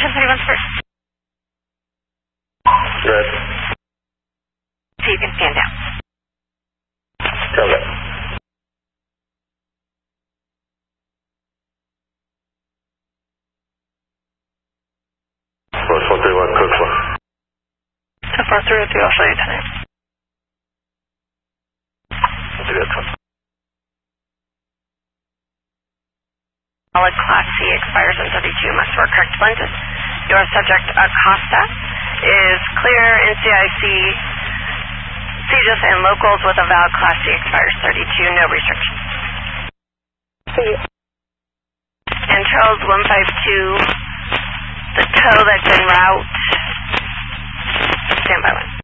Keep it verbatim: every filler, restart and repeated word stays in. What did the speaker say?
ten thirty-one first. Good. So you can stand down. Okay. four four three one, code four. So four three two, I'll show you tonight. Do that one. Solid Class C expires in thirty-two, must wear correct lenses. Your subject, Acosta, is clear N C I C, C J S and locals with a valid Class C expires thirty-two, no restrictions. See you. And Charles one five two, the tow that's en route, stand by one.